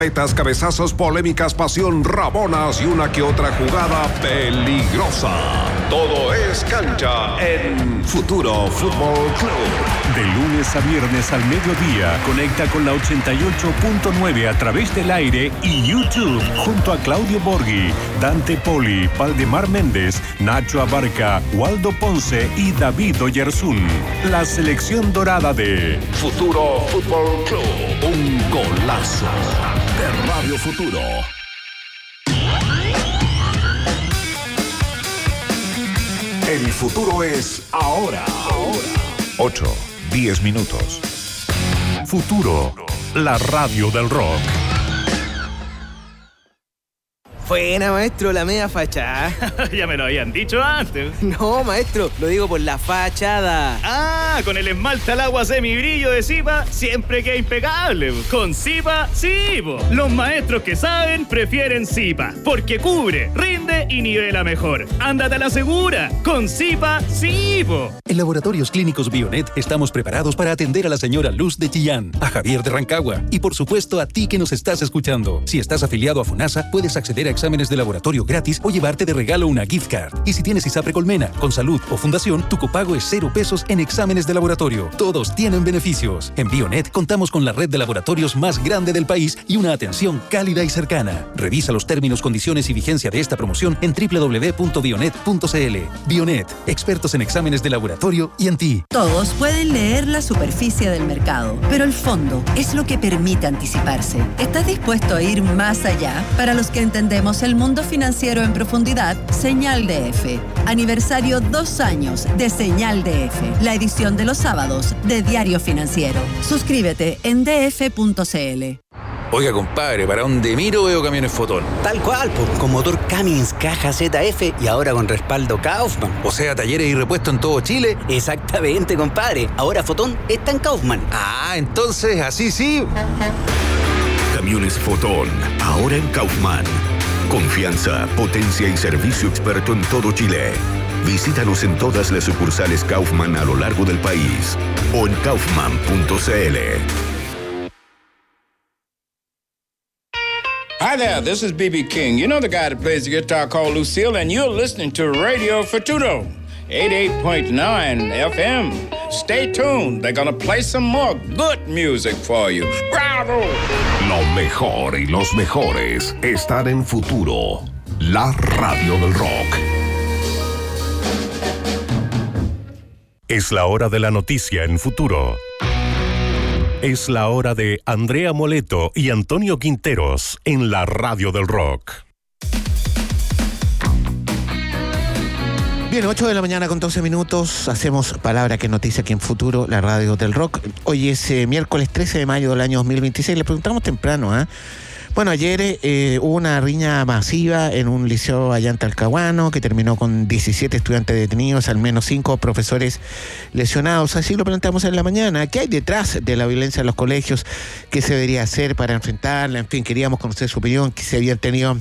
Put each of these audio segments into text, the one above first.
Metas, cabezazos, polémicas, pasión, rabonas y una que otra jugada peligrosa. Todo es cancha en Futuro Fútbol Club. De lunes a viernes al mediodía, conecta con la 88.9 a través del aire y YouTube, junto a Claudio Borghi, Dante Poli, Valdemar Méndez, Nacho Abarca, Waldo Ponce y David Oyarzún. La selección dorada de Futuro Fútbol Club. Un golazo de Radio Futuro. El futuro es ahora. 8-10 minutos. Futuro, la radio del rock. Buena, maestro, la media fachada. Ya me lo habían dicho antes. No, maestro, lo digo por la fachada. Ah, con el esmalte al agua semibrillo de Zipa, siempre queda impecable. Con Zipa, sí, po. Los maestros que saben prefieren Zipa, porque cubre, rinde y nivela mejor. Ándate a la segura. Con Zipa, sí, po. En Laboratorios Clínicos Bionet estamos preparados para atender a la señora Luz de Chillán, a Javier de Rancagua y por supuesto a ti que nos estás escuchando. Si estás afiliado a FONASA, puedes acceder a exámenes de laboratorio gratis o llevarte de regalo una gift card. Y si tienes ISAPRE Colmena, con salud o fundación, tu copago es 0 pesos en exámenes de laboratorio. Todos tienen beneficios. En Bionet contamos con la red de laboratorios más grande del país y una atención cálida y cercana. Revisa los términos, condiciones y vigencia de esta promoción en www.bionet.cl. Bionet, expertos en exámenes de laboratorio y en ti. Todos pueden leer la superficie del mercado, pero el fondo es lo que permite anticiparse. ¿Estás dispuesto a ir más allá? Para los que entendemos el mundo financiero en profundidad, Señal DF. Aniversario 2 años de Señal DF, la edición de los sábados de Diario Financiero. Suscríbete en df.cl. Oiga, compadre, ¿para dónde miro veo camiones Fotón? Tal cual, con motor Cummins caja ZF y ahora con respaldo Kaufman. O sea, talleres y repuestos en todo Chile. Exactamente, compadre. Ahora Fotón está en Kaufman. Ah, entonces, así sí. Camiones Fotón, ahora en Kaufman. Confianza, potencia y servicio experto en todo Chile. Visítanos en todas las sucursales Kaufman a lo largo del país o en kaufman.cl. Hi there, this is B.B. King. You know the guy that plays the guitar called Lucille, and you're listening to Radio Futuro, 88.9 FM. Stay tuned. They're gonna play some more good music for you. ¡Bravo! Lo mejor y los mejores están en Futuro, la radio del rock. Es la hora de la noticia en Futuro. Es la hora de Andrea Moleto y Antonio Quinteros en la radio del rock. Bien, 8 de la mañana con 12 minutos. Hacemos Palabra que Noticia aquí en Futuro, la radio del rock. Hoy es miércoles 13 de mayo del año 2026. Le preguntamos temprano, ¿eh? Bueno, ayer hubo una riña masiva en un liceo allá en Talcahuano que terminó con 17 estudiantes detenidos, al menos 5 profesores lesionados. Así lo planteamos en la mañana. ¿Qué hay detrás de la violencia en los colegios? ¿Qué se debería hacer para enfrentarla? En fin, queríamos conocer su opinión, que se habían tenido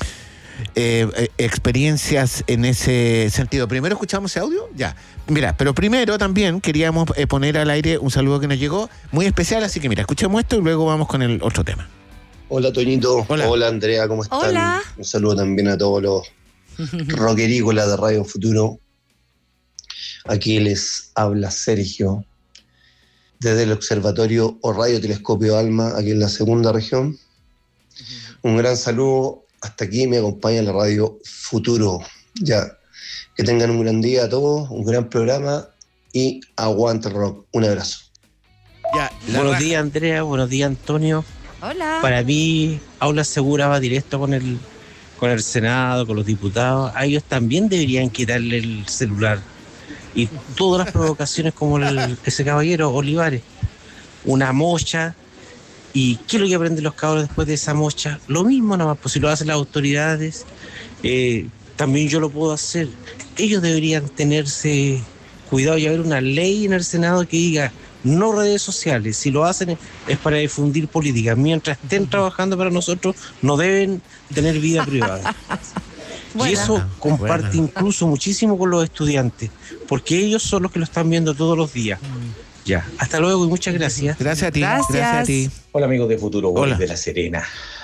experiencias en ese sentido. Primero escuchamos ese audio, ya. Mira, pero primero también queríamos poner al aire un saludo que nos llegó muy especial, así que mira, escuchemos esto y luego vamos con el otro tema. Hola Toñito, hola Andrea, ¿cómo están? Hola. Un saludo también a todos los rockerícolas de Radio Futuro. Aquí les habla Sergio desde el Observatorio o Radiotelescopio Alma, aquí en la segunda región. Un gran saludo, hasta aquí me acompaña la Radio Futuro. Ya, que tengan un gran día a todos, un gran programa y aguante el rock. Un abrazo. Ya, buenos días Andrea, buenos días Antonio. Hola. Para mí, Aula Segura va directo con el Senado, con los diputados. A ellos también deberían quitarle el celular. Y todas las provocaciones como ese caballero Olivares. Una mocha. ¿Y qué es lo que aprenden los cabros después de esa mocha? Lo mismo nomás, pues si lo hacen las autoridades, también yo lo puedo hacer. Ellos deberían tenerse cuidado y haber una ley en el Senado que diga no redes sociales. Si lo hacen es para difundir política. Mientras estén trabajando para nosotros, no deben tener vida privada. Y eso comparte incluso muchísimo con los estudiantes, porque ellos son los que lo están viendo todos los días. Ya, hasta luego y muchas gracias. Gracias a ti. Gracias a ti. Hola amigos de Futuro Boy Hola. de La Serena.